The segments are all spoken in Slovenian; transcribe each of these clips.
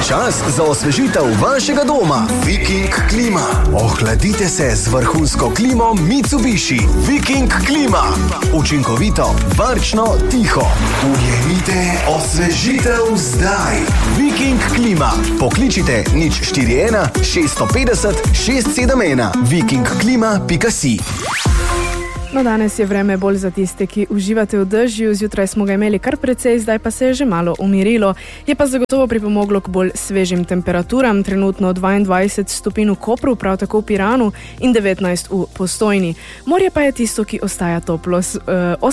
Čas za osvežitev vašega doma. Viking Klima. Ohladite se z vrhunsko klimo Mitsubishi. Viking Klima. Učinkovito, varčno, tiho. Ujemite osvežitev zdaj. Viking Klima. Pokličite 041 650 671. vikingklima.si. No, danes je vreme bolj za tiste, ki uživate v dežju. Zjutraj smo ga imeli kar precej, zdaj pa se je že malo umirilo. Je pa zagotovo pripomoglo k bolj svežim temperaturam. Trenutno 22 stopinj v Kopru, prav tako v Piranu in 19 v Postojni. Morje pa je tisto, ki ostaja toplo s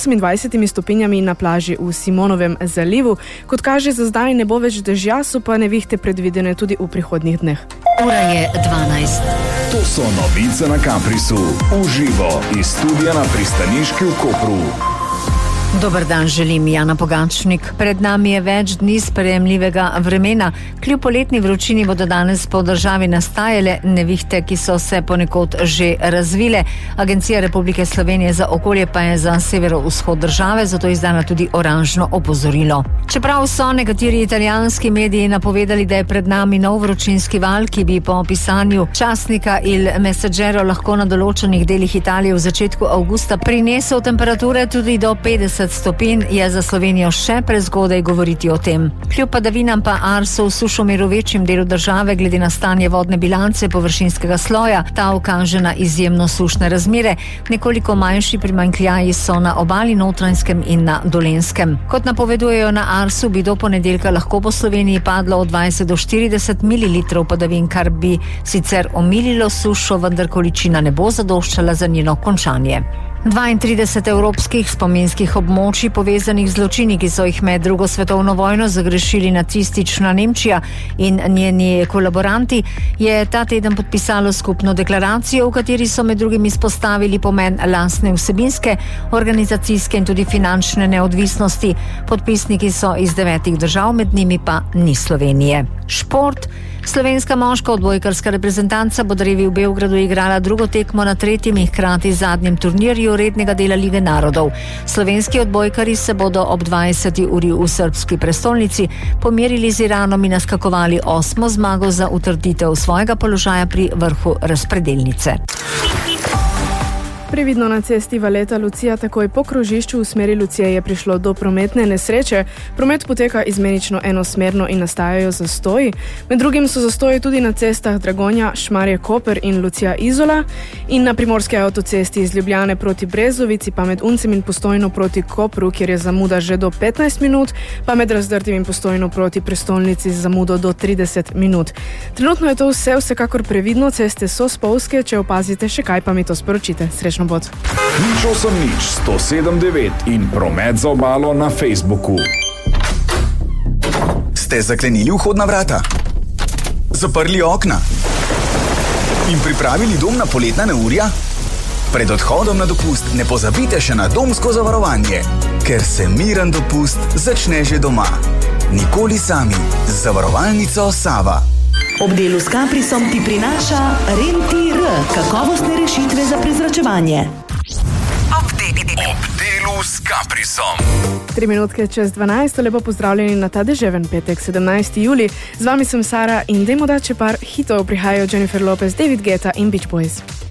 28 stopinjami na plaži v Simonovem zalivu. Kot kaže, za zdaj ne bo več dežja, so pa nevihte predvidene tudi v prihodnjih dneh. Ura je 12. To so novice na Kaprisu. Uživo iz studia na pristaniški v Kopru. Dober dan želim, Jana Pogačnik. Pred nami je več dni sprejemljivega vremena. Kljub poletni vročini bodo danes po državi nastajale nevihte, ki so se ponekod že razvile. Agencija Republike Slovenije za okolje pa je za severovzhod države zato izdala tudi oranžno opozorilo. Čeprav so nekateri italijanski mediji napovedali, da je pred nami nov vročinski val, ki bi po pisanju časnika Il Messaggero lahko na določenih delih Italije v začetku avgusta prinesel temperature tudi do 50 stopinj, je za Slovenijo še prezgodaj govoriti o tem. Kljub padavinam pa Arso v Sušomiru večjem delu države glede na stanje vodne bilance površinskega sloja. Ta ukaže na izjemno sušne razmere. Nekoliko manjši primanjkljaji so na obali Notranjskem in na Dolenjskem. Kot napovedujejo na Arsu, bi do ponedeljka lahko po Sloveniji padlo od 20 do 40 ml padavin, kar bi sicer omililo sušo, vendar količina ne bo zadoščala za njeno končanje. 32 evropskih spominskih območij povezanih z zločini, ki so jih med drugo svetovno vojno zagrešili nacistična Nemčija in njeni kolaboranti, je ta teden podpisalo skupno deklaracijo, v kateri so med drugim izpostavili pomen lastne vsebinske, organizacijske in tudi finančne neodvisnosti. Podpisniki so iz 9 držav, med njimi pa ni Slovenije. Šport. Slovenska moška odbojkarska reprezentanca bo drevi v Beogradu igrala drugo tekmo na 3. in hkrati zadnjem turnirju rednega dela Lige narodov. Slovenski odbojkari se bodo ob 20. uri v srbski prestolnici pomerili z Iranom in naskakovali 8. zmago za utrditev svojega položaja pri vrhu razpredelnice. Previdno na cesti Valeta Lucija, takoj po krožišču v smeri Lucije je prišlo do prometne nesreče. Promet poteka izmenično enosmerno in nastajajo zastoji. Med drugim so zastoji tudi na cestah Dragonja, Šmarje Koper in Lucija Izola in na primorski avtocesti iz Ljubljane proti Brezovici, pa med Uncem in Postojno proti Kopru, kjer je zamuda že do 15 minut, pa med Razdrtim in Postojno proti prestolnici z zamudo do 30 minut. Trenutno je to vsekakor previdno, ceste so spolzke, če opazite še kaj, pa mi to sporočite. Srečno bod. Nič 179 in promet za obalo na Facebooku. Ste zaklenili vhodna vrata? Zaprli okna? In pripravili dom na poletna neurja? Pred odhodom na dopust ne pozabite še na domsko zavarovanje, ker se miren dopust začne že doma. Nikoli sami. Z zavarovalnico Sava. Ob delu s Kaprisom ti prinaša Rentir, kakovostne rešitve za prezračevanje. Ob delu s Kaprisom. 3 minutke čez 12, lepo pozdravljeni na ta deževen petek, 17. juli. Z vami sem Sara in dajmo dati par hitov, prihajajo Jennifer Lopez, David Guetta in Beach Boys.